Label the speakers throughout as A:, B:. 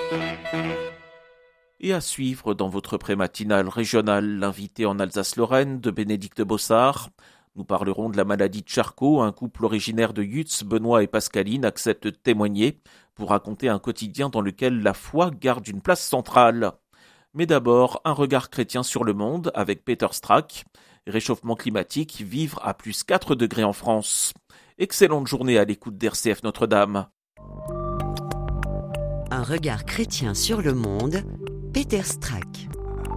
A: Et à suivre dans votre pré-matinale régionale, l'invité en Alsace-Lorraine de Bénédicte Bossard. Nous parlerons de la maladie de Charcot. Un couple originaire de Yutz, Benoît et Pascaline, accepte de témoigner pour raconter un quotidien dans lequel la foi garde une place centrale. Mais d'abord, un regard chrétien sur le monde avec Peter Strack. Réchauffement climatique, vivre à plus 4 degrés en France. Excellente journée à l'écoute d'RCF Notre-Dame.
B: Un regard chrétien sur le monde, Peter Strack.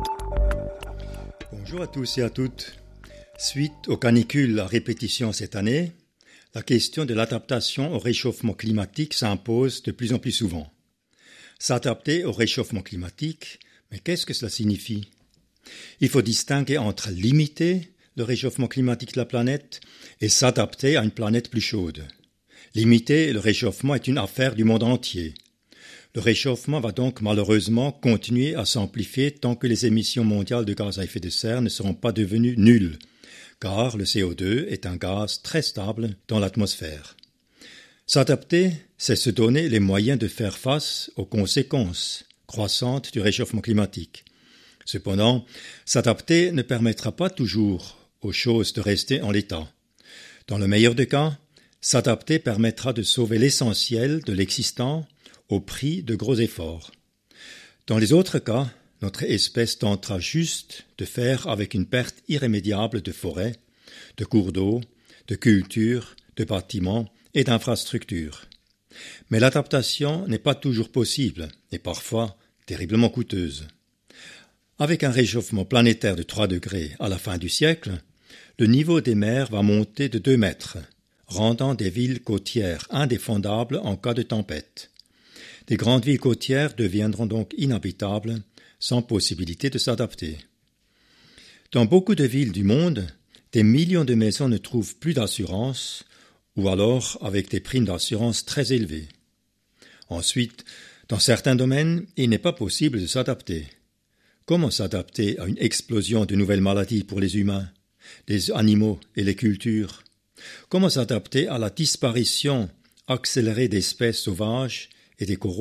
C: Bonjour à tous et à toutes. Suite aux canicules à répétition cette année, la question de l'adaptation au réchauffement climatique s'impose de plus en plus souvent. S'adapter au réchauffement climatique, mais qu'est-ce que cela signifie ? Il faut distinguer entre limiter le réchauffement climatique de la planète et s'adapter à une planète plus chaude. Limiter le réchauffement est une affaire du monde entier. Le réchauffement va donc malheureusement continuer à s'amplifier tant que les émissions mondiales de gaz à effet de serre ne seront pas devenues nulles, car le CO2 est un gaz très stable dans l'atmosphère. S'adapter, c'est se donner les moyens de faire face aux conséquences croissantes du réchauffement climatique. Cependant, s'adapter ne permettra pas toujours aux choses de rester en l'état. Dans le meilleur des cas, s'adapter permettra de sauver l'essentiel de l'existant au prix de gros efforts. Dans les autres cas, notre espèce tentera juste de faire avec une perte irrémédiable de forêts, de cours d'eau, de cultures, de bâtiments et d'infrastructures. Mais l'adaptation n'est pas toujours possible et parfois terriblement coûteuse. Avec un réchauffement planétaire de 3 degrés à la fin du siècle, le niveau des mers va monter de 2 mètres, rendant des villes côtières indéfendables en cas de tempête. Les grandes villes côtières deviendront donc inhabitables, sans possibilité de s'adapter. Dans beaucoup de villes du monde, des millions de maisons ne trouvent plus d'assurance, ou alors avec des primes d'assurance très élevées. Ensuite, dans certains domaines, il n'est pas possible de s'adapter. Comment s'adapter à une explosion de nouvelles maladies pour les humains, les animaux et les cultures ? Comment s'adapter à la disparition accélérée d'espèces sauvages et des coraux ?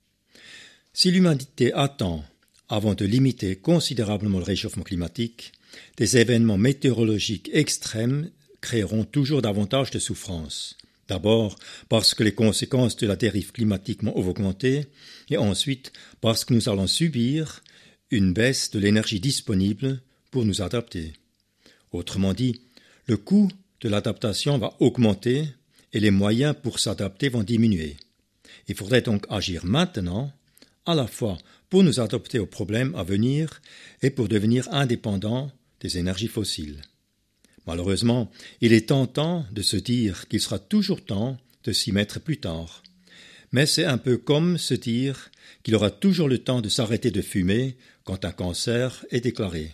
C: Si l'humanité attend, avant de limiter considérablement le réchauffement climatique, des événements météorologiques extrêmes créeront toujours davantage de souffrances. D'abord parce que les conséquences de la dérive climatique vont augmenter, et ensuite parce que nous allons subir une baisse de l'énergie disponible pour nous adapter. Autrement dit, le coût de l'adaptation va augmenter et les moyens pour s'adapter vont diminuer. Il faudrait donc agir maintenant, à la fois pour nous adapter aux problèmes à venir et pour devenir indépendants des énergies fossiles. Malheureusement, il est tentant de se dire qu'il sera toujours temps de s'y mettre plus tard. Mais c'est un peu comme se dire qu'il aura toujours le temps de s'arrêter de fumer quand un cancer est déclaré.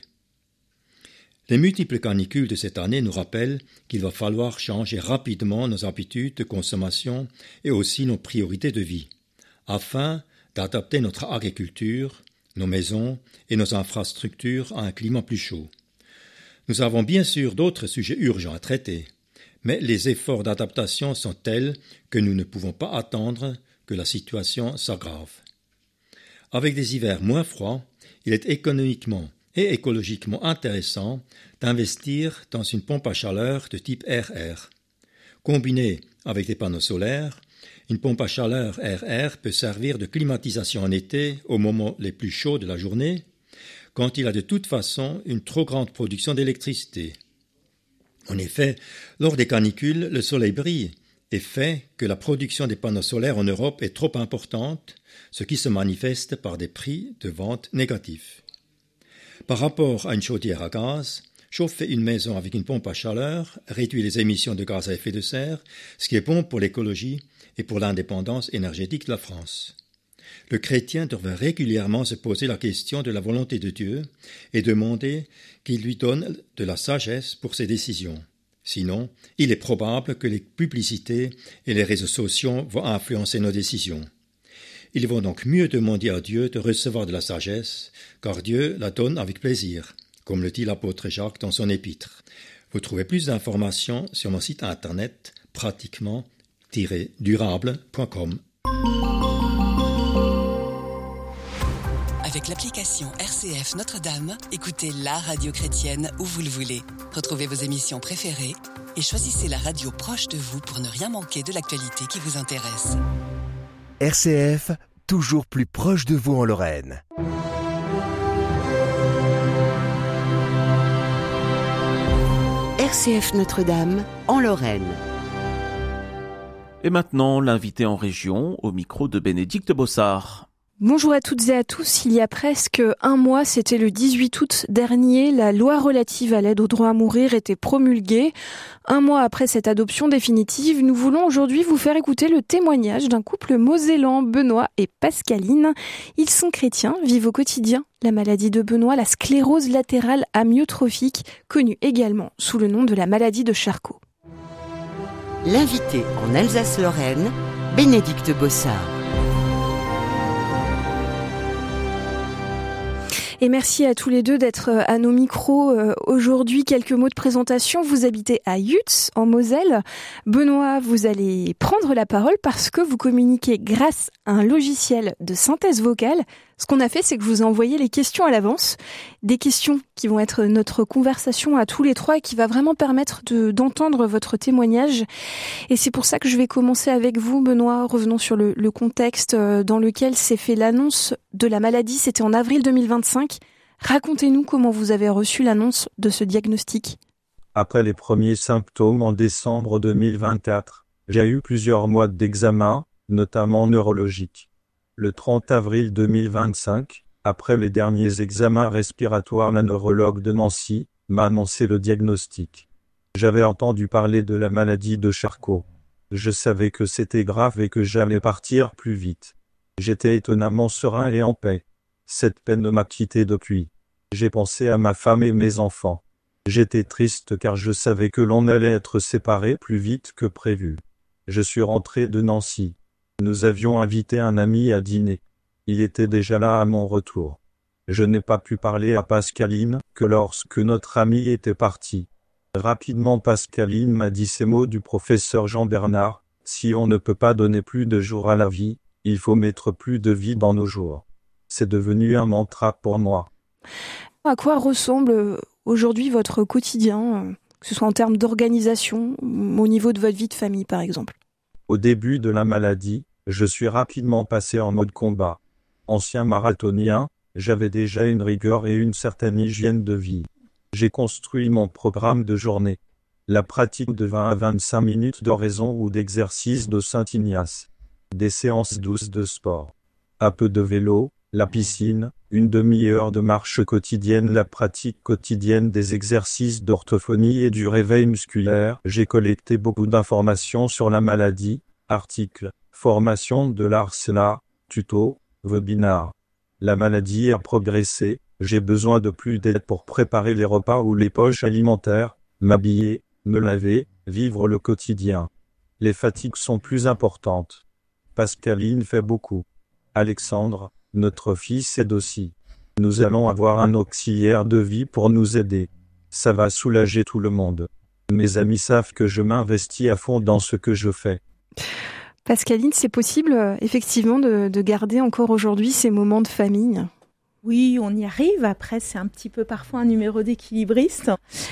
C: Les multiples canicules de cette année nous rappellent qu'il va falloir changer rapidement nos habitudes de consommation et aussi nos priorités de vie, afin d'adapter notre agriculture, nos maisons et nos infrastructures à un climat plus chaud. Nous avons bien sûr d'autres sujets urgents à traiter, mais les efforts d'adaptation sont tels que nous ne pouvons pas attendre que la situation s'aggrave. Avec des hivers moins froids, il est économiquement et écologiquement intéressant d'investir dans une pompe à chaleur de type RR. Combinée avec des panneaux solaires, une pompe à chaleur RR peut servir de climatisation en été aux moments les plus chauds de la journée, quand il a de toute façon une trop grande production d'électricité. En effet, lors des canicules, le soleil brille et fait que la production des panneaux solaires en Europe est trop importante, ce qui se manifeste par des prix de vente négatifs. Par rapport à une chaudière à gaz, chauffer une maison avec une pompe à chaleur réduit les émissions de gaz à effet de serre, ce qui est bon pour l'écologie et pour l'indépendance énergétique de la France. Le chrétien devrait régulièrement se poser la question de la volonté de Dieu et demander qu'il lui donne de la sagesse pour ses décisions. Sinon, il est probable que les publicités et les réseaux sociaux vont influencer nos décisions. Il vaut donc mieux demander à Dieu de recevoir de la sagesse, car Dieu la donne avec plaisir, comme le dit l'apôtre Jacques dans son épître. Vous trouvez plus d'informations sur mon site internet pratiquement-durable.com.
D: Avec l'application RCF Notre-Dame, écoutez la radio chrétienne où vous le voulez. Retrouvez vos émissions préférées et choisissez la radio proche de vous pour ne rien manquer de l'actualité qui vous intéresse.
E: RCF, toujours plus proche de vous en Lorraine.
B: RCF Notre-Dame, en Lorraine.
A: Et maintenant, l'invité en région, au micro de Bénédicte Bossard.
F: Bonjour à toutes et à tous. Il y a presque un mois, c'était le 18 août dernier, la loi relative à l'aide au droit à mourir était promulguée. Un mois après cette adoption définitive, nous voulons aujourd'hui vous faire écouter le témoignage d'un couple mosellan, Benoît et Pascaline. Ils sont chrétiens, vivent au quotidien la maladie de Benoît, la sclérose latérale amyotrophique, connue également sous le nom de la maladie de Charcot.
B: L'invité en Alsace-Lorraine, Bénédicte Bossard.
F: Et merci à tous les deux d'être à nos micros aujourd'hui. Quelques mots de présentation. Vous habitez à Yutz, en Moselle. Benoît, vous allez prendre la parole parce que vous communiquez grâce à un logiciel de synthèse vocale. Ce qu'on a fait, c'est que je vous ai envoyé les questions à l'avance. Des questions qui vont être notre conversation à tous les trois et qui va vraiment permettre d'entendre votre témoignage. Et c'est pour ça que je vais commencer avec vous, Benoît. Revenons sur le contexte dans lequel s'est fait l'annonce de la maladie. C'était en avril 2025. Racontez-nous comment vous avez reçu l'annonce de ce diagnostic.
G: Après les premiers symptômes en décembre 2024, j'ai eu plusieurs mois d'examen, notamment neurologiques. Le 30 avril 2025, après les derniers examens respiratoires, la neurologue de Nancy m'a annoncé le diagnostic. J'avais entendu parler de la maladie de Charcot. Je savais que c'était grave et que j'allais partir plus vite. J'étais étonnamment serein et en paix. Cette peine ne m'a quitté depuis. J'ai pensé à ma femme et mes enfants. J'étais triste car je savais que l'on allait être séparés plus vite que prévu. Je suis rentré de Nancy. Nous avions invité un ami à dîner. Il était déjà là à mon retour. Je n'ai pas pu parler à Pascaline que lorsque notre ami était parti. Rapidement, Pascaline m'a dit ces mots du professeur Jean Bernard: « Si on ne peut pas donner plus de jours à la vie, il faut mettre plus de vie dans nos jours. » C'est devenu un mantra pour moi.
F: À quoi ressemble aujourd'hui votre quotidien, que ce soit en termes d'organisation, au niveau de votre vie de famille par exemple?
G: Au début de la maladie, je suis rapidement passé en mode combat. Ancien marathonien, j'avais déjà une rigueur et une certaine hygiène de vie. J'ai construit mon programme de journée. La pratique de 20 à 25 minutes d'oraison ou d'exercice de Saint-Ignace. Des séances douces de sport. Un peu de vélo, la piscine, une demi-heure de marche quotidienne, la pratique quotidienne des exercices d'orthophonie et du réveil musculaire. J'ai collecté beaucoup d'informations sur la maladie, articles, formations de l'ARSENA, tutos, webinars. La maladie a progressé, j'ai besoin de plus d'aide pour préparer les repas ou les poches alimentaires, m'habiller, me laver, vivre le quotidien. Les fatigues sont plus importantes. Pascaline fait beaucoup. Alexandre, notre fils, aide aussi. Nous allons avoir un auxiliaire de vie pour nous aider. Ça va soulager tout le monde. Mes amis savent que je m'investis à fond dans ce que je fais.
F: Pascaline, c'est possible effectivement de garder encore aujourd'hui ces moments de famille?
H: Oui, on y arrive. Après, c'est un petit peu parfois un numéro d'équilibriste.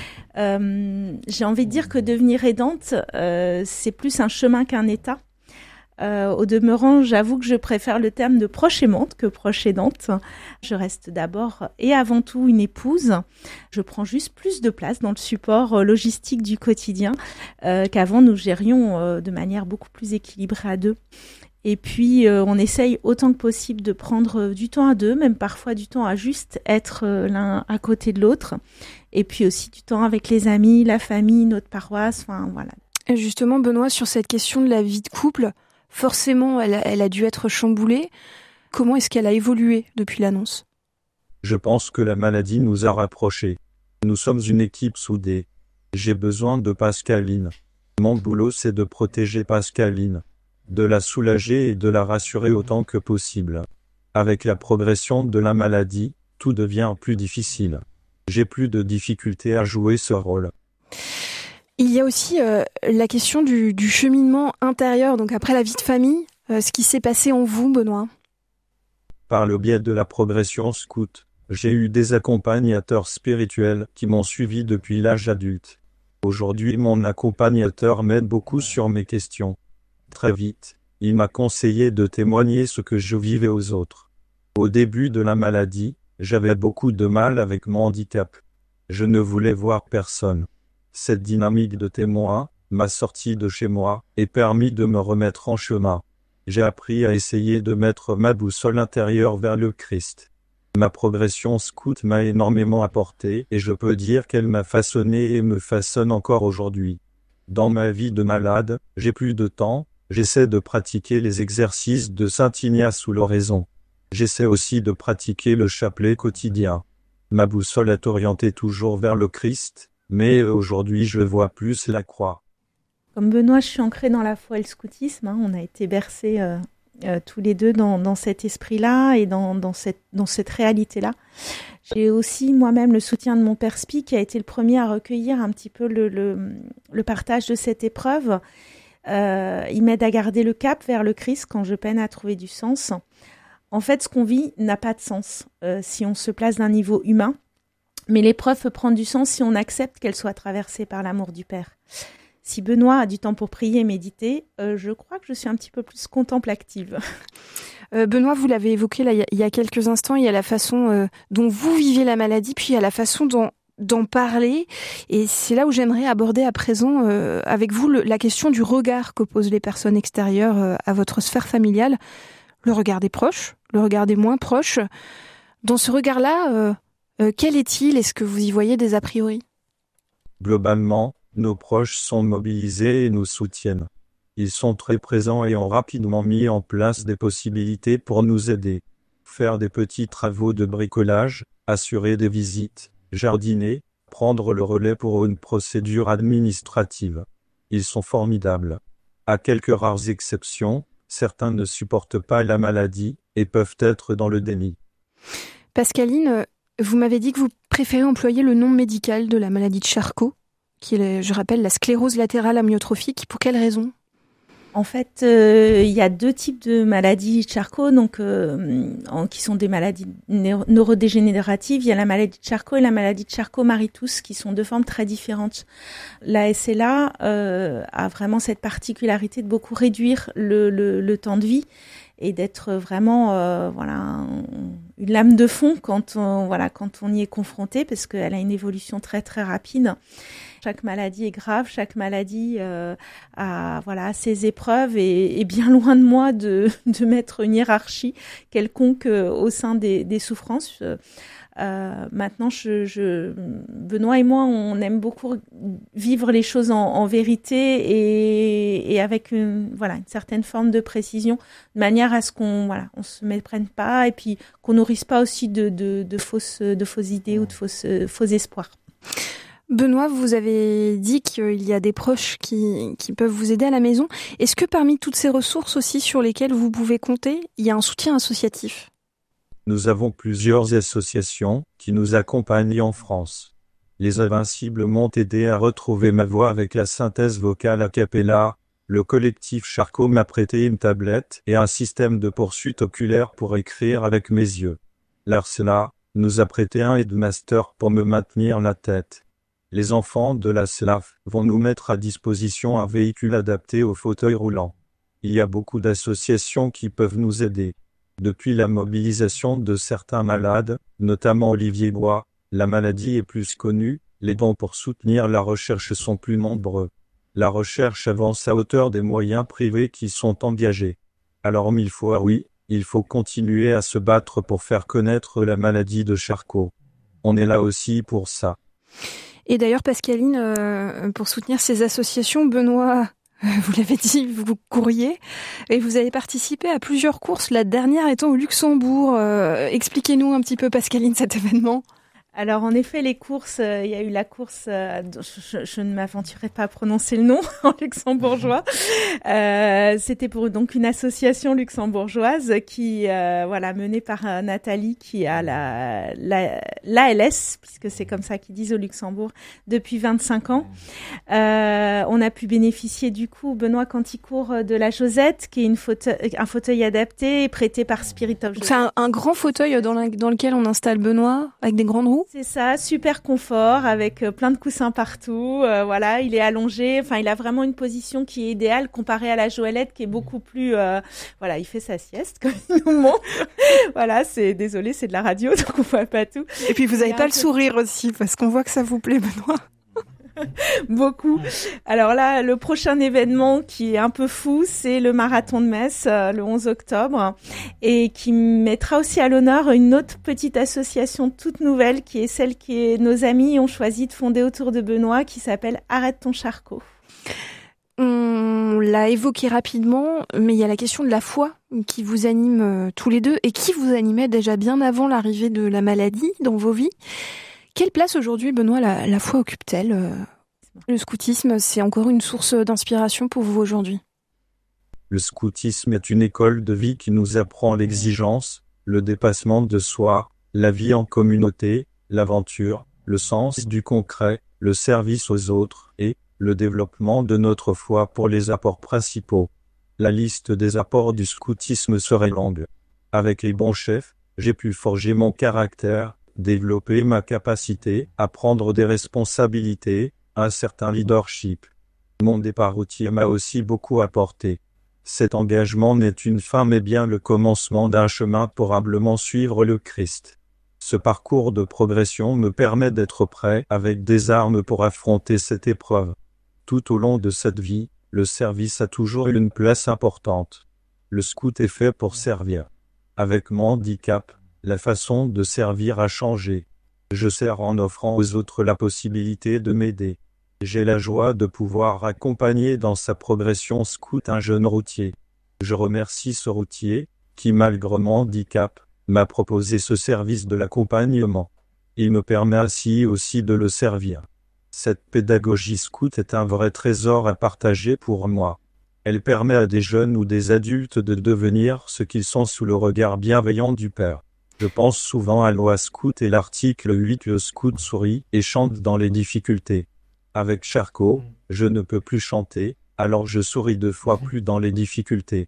H: J'ai envie de dire que devenir aidante, c'est plus un chemin qu'un état. Au demeurant, j'avoue que je préfère le terme de proche aimante que proche aidante. Je reste d'abord et avant tout une épouse. Je prends juste plus de place dans le support logistique du quotidien qu'avant nous gérions de manière beaucoup plus équilibrée à deux. Et puis, on essaye autant que possible de prendre du temps à deux, même parfois du temps à juste être l'un à côté de l'autre. Et puis aussi du temps avec les amis, la famille, notre paroisse, enfin voilà.
F: Et justement, Benoît, sur cette question de la vie de couple, forcément, elle a dû être chamboulée. Comment est-ce qu'elle a évolué depuis l'annonce?
G: Je pense que la maladie nous a rapprochés. Nous sommes une équipe soudée. J'ai besoin de Pascaline. Mon boulot, c'est de protéger Pascaline, de la soulager et de la rassurer autant que possible. Avec la progression de la maladie, tout devient plus difficile. J'ai plus de difficultés à jouer ce rôle.
F: Il y a aussi la question du cheminement intérieur, donc après la vie de famille, ce qui s'est passé en vous, Benoît.
G: Par le biais de la progression scout, j'ai eu des accompagnateurs spirituels qui m'ont suivi depuis l'âge adulte. Aujourd'hui, mon accompagnateur m'aide beaucoup sur mes questions. Très vite, il m'a conseillé de témoigner ce que je vivais aux autres. Au début de la maladie, j'avais beaucoup de mal avec mon handicap. Je ne voulais voir personne. Cette dynamique de témoin m'a sorti de chez moi et permis de me remettre en chemin. J'ai appris à essayer de mettre ma boussole intérieure vers le Christ. Ma progression scout m'a énormément apporté et je peux dire qu'elle m'a façonné et me façonne encore aujourd'hui. Dans ma vie de malade, j'ai plus de temps, j'essaie de pratiquer les exercices de Saint Ignace ou l'oraison. J'essaie aussi de pratiquer le chapelet quotidien. Ma boussole est orientée toujours vers le Christ, mais aujourd'hui je vois plus la croix.
H: Comme Benoît, je suis ancrée dans la foi et le scoutisme. On a été bercés tous les deux dans cet esprit-là et dans cette réalité-là. J'ai aussi moi-même le soutien de mon père Spi qui a été le premier à recueillir un petit peu le partage de cette épreuve. Il m'aide à garder le cap vers le Christ quand je peine à trouver du sens. En fait, ce qu'on vit n'a pas de sens si on se place d'un niveau humain, mais l'épreuve peut prendre du sens si on accepte qu'elle soit traversée par l'amour du Père. Si Benoît a du temps pour prier et méditer, je crois que je suis un petit peu plus contemplative.
F: Benoît, vous l'avez évoqué là, il y a quelques instants, il y a la façon dont vous vivez la maladie, puis il y a la façon d'en parler. Et c'est là où j'aimerais aborder à présent avec vous la question du regard qu'opposent les personnes extérieures à votre sphère familiale. Le regard des proches, le regard des moins proches. Dans ce regard-là, quel est-il ? Est-ce que vous y voyez des a priori ?
G: Globalement, nos proches sont mobilisés et nous soutiennent. Ils sont très présents et ont rapidement mis en place des possibilités pour nous aider. Faire des petits travaux de bricolage, assurer des visites, jardiner, prendre le relais pour une procédure administrative. Ils sont formidables. À quelques rares exceptions, certains ne supportent pas la maladie et peuvent être dans le déni.
F: Pascaline, vous m'avez dit que vous préférez employer le nom médical de la maladie de Charcot, qui est, je rappelle, la sclérose latérale amyotrophique. Pour quelle raison ?
H: En fait, il y a deux types de maladies de Charcot, qui sont des maladies neurodégénératives. Il y a la maladie de Charcot et la maladie de Charcot-Marie-Tooth, qui sont deux formes très différentes. La SLA a vraiment cette particularité de beaucoup réduire le temps de vie et d'être vraiment une lame de fond quand on y est confronté, parce qu'elle a une évolution très très rapide. Chaque maladie est grave, chaque maladie a ses épreuves et bien loin de moi de mettre une hiérarchie quelconque au sein des souffrances. Maintenant, Benoît et moi, on aime beaucoup vivre les choses en vérité et avec une certaine forme de précision, de manière à ce qu'on se méprenne pas et puis qu'on nourrisse pas aussi de fausses idées ou de faux espoirs.
F: Benoît, vous avez dit qu'il y a des proches qui peuvent vous aider à la maison. Est-ce que parmi toutes ces ressources aussi sur lesquelles vous pouvez compter, il y a un soutien associatif ?
G: Nous avons plusieurs associations qui nous accompagnent en France. Les Invincibles m'ont aidé à retrouver ma voix avec la synthèse vocale a cappella. Le collectif Charcot m'a prêté une tablette et un système de poursuite oculaire pour écrire avec mes yeux. L'ARCELA nous a prêté un headmaster pour me maintenir la tête. Les enfants de la SLAF vont nous mettre à disposition un véhicule adapté au fauteuil roulant. Il y a beaucoup d'associations qui peuvent nous aider. Depuis la mobilisation de certains malades, notamment Olivier Bois, la maladie est plus connue, les dons pour soutenir la recherche sont plus nombreux. La recherche avance à hauteur des moyens privés qui sont engagés. Alors 1000 fois oui, il faut continuer à se battre pour faire connaître la maladie de Charcot. On est là aussi pour ça.
F: Et d'ailleurs, Pascaline, pour soutenir ces associations, Benoît, vous l'avez dit, vous couriez et vous avez participé à plusieurs courses, la dernière étant au Luxembourg. Expliquez-nous un petit peu, Pascaline, cet événement.
H: Alors en effet, les courses, il y a eu la course, je ne m'aventurerai pas à prononcer le nom en luxembourgeois. C'était pour donc une association luxembourgeoise qui, menée par Nathalie, qui a l'ALS, puisque c'est comme ça qu'ils disent au Luxembourg, depuis 25 ans. On a pu bénéficier du coup, Benoît, quand il court, de la Josette, qui est un fauteuil adapté prêté par Spirit of Josette.
F: C'est un grand fauteuil dans lequel on installe Benoît, avec des grandes roues.
H: C'est ça, super confort, avec plein de coussins partout. Il est allongé. Enfin, il a vraiment une position qui est idéale comparée à la Joëlette, qui est beaucoup plus. Il fait sa sieste comme il nous montre. C'est de la radio, donc on voit pas tout.
F: Et puis vous n'avez pas le sourire aussi, parce qu'on voit que ça vous plaît, Benoît.
H: Beaucoup. Alors là, le prochain événement qui est un peu fou, c'est le marathon de Metz, le 11 octobre, et qui mettra aussi à l'honneur une autre petite association toute nouvelle, qui est celle que nos amis ont choisi de fonder autour de Benoît, qui s'appelle Arrête ton Charcot.
F: On l'a évoqué rapidement, mais il y a la question de la foi qui vous anime tous les deux, et qui vous animait déjà bien avant l'arrivée de la maladie dans vos vies. Quelle place aujourd'hui, Benoît, la foi occupe-t-elle ? Le scoutisme, c'est encore une source d'inspiration pour vous aujourd'hui ?
G: Le scoutisme est une école de vie qui nous apprend l'exigence, le dépassement de soi, la vie en communauté, l'aventure, le sens du concret, le service aux autres et le développement de notre foi pour les apports principaux. La liste des apports du scoutisme serait longue. Avec les bons chefs, j'ai pu forger mon caractère, développer ma capacité à prendre des responsabilités, un certain leadership. Mon départ routier m'a aussi beaucoup apporté. Cet engagement n'est une fin mais bien le commencement d'un chemin pour humblement suivre le Christ. Ce parcours de progression me permet d'être prêt avec des armes pour affronter cette épreuve. Tout au long de cette vie, le service a toujours eu une place importante. Le scout est fait pour servir. Avec mon handicap, la façon de servir a changé. Je sers en offrant aux autres la possibilité de m'aider. J'ai la joie de pouvoir accompagner dans sa progression scout un jeune routier. Je remercie ce routier, qui malgré mon handicap, m'a proposé ce service de l'accompagnement. Il me permet ainsi aussi de le servir. Cette pédagogie scout est un vrai trésor à partager pour moi. Elle permet à des jeunes ou des adultes de devenir ce qu'ils sont sous le regard bienveillant du Père. Je pense souvent à Loi Scout et l'article 8 Le scout sourit et chante dans les difficultés. Avec Charcot, je ne peux plus chanter, alors je souris 2 fois plus dans les difficultés.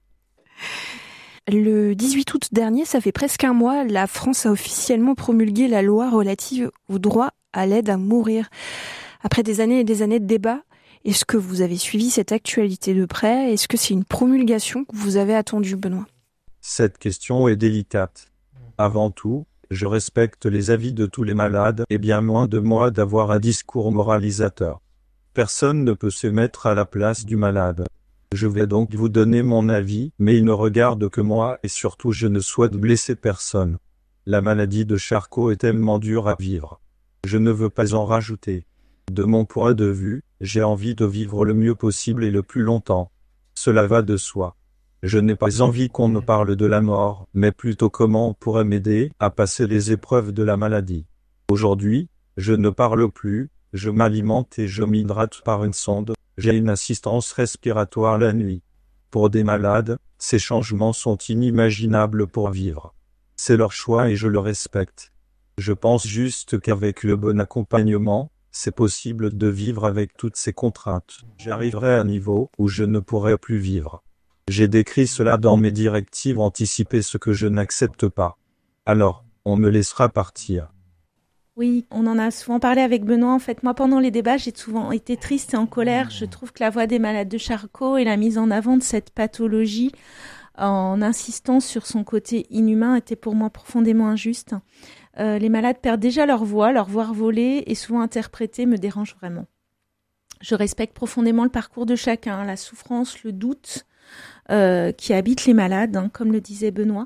F: Le 18 août dernier, ça fait presque un mois, la France a officiellement promulgué la loi relative au droit à l'aide à mourir. Après des années et des années de débats, est-ce que vous avez suivi cette actualité de près ? Est-ce que c'est une promulgation que vous avez attendue, Benoît ?
G: Cette question est délicate. Avant tout, je respecte les avis de tous les malades et bien loin de moi d'avoir un discours moralisateur. Personne ne peut se mettre à la place du malade. Je vais donc vous donner mon avis, mais il ne regarde que moi et surtout je ne souhaite blesser personne. La maladie de Charcot est tellement dure à vivre. Je ne veux pas en rajouter. De mon point de vue, j'ai envie de vivre le mieux possible et le plus longtemps. Cela va de soi. Je n'ai pas envie qu'on me parle de la mort, mais plutôt comment on pourrait m'aider à passer les épreuves de la maladie. Aujourd'hui, je ne parle plus, je m'alimente et je m'hydrate par une sonde, j'ai une assistance respiratoire la nuit. Pour des malades, ces changements sont inimaginables pour vivre. C'est leur choix et je le respecte. Je pense juste qu'avec le bon accompagnement, c'est possible de vivre avec toutes ces contraintes. J'arriverai à un niveau où je ne pourrai plus vivre. J'ai décrit cela dans mes directives, anticiper ce que je n'accepte pas. Alors, on me laissera partir.
H: Oui, on en a souvent parlé avec Benoît. En fait, moi, pendant les débats, j'ai souvent été triste et en colère. Je trouve que la voix des malades de Charcot et la mise en avant de cette pathologie, en insistant sur son côté inhumain, était pour moi profondément injuste. Les malades perdent déjà leur voix volée et souvent interprétée me dérange vraiment. Je respecte profondément le parcours de chacun, la souffrance, le doute qui habite les malades, comme le disait Benoît.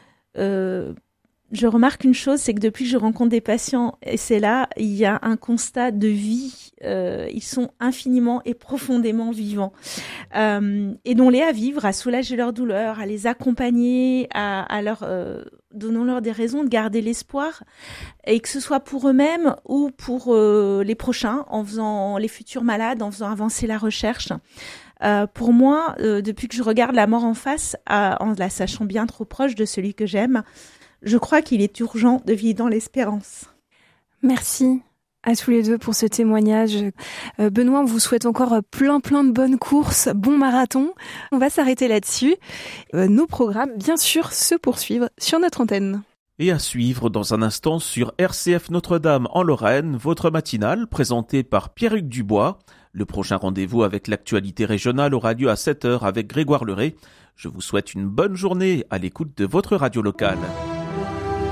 H: Je remarque une chose, c'est que depuis que je rencontre des patients, et c'est là, il y a un constat de vie. Ils sont infiniment et profondément vivants. Aidons-les à vivre, à soulager leur douleur, à les accompagner, à leur donnons-leur des raisons de garder l'espoir, et que ce soit pour eux-mêmes ou pour les prochains, en faisant les futurs malades, en faisant avancer la recherche. Pour moi, depuis que je regarde la mort en face, en la sachant bien trop proche de celui que j'aime, je crois qu'il est urgent de vivre dans l'espérance.
F: Merci à tous les deux pour ce témoignage. Benoît, on vous souhaite encore plein de bonnes courses, bons marathons. On va s'arrêter là-dessus. Nos programmes, bien sûr, se poursuivent sur notre antenne.
A: Et à suivre dans un instant sur RCF Notre-Dame en Lorraine, votre matinale présentée par Pierre-Hugues Dubois. Le prochain rendez-vous avec l'actualité régionale aura lieu à 7h avec Grégoire Leray. Je vous souhaite une bonne journée à l'écoute de votre radio locale.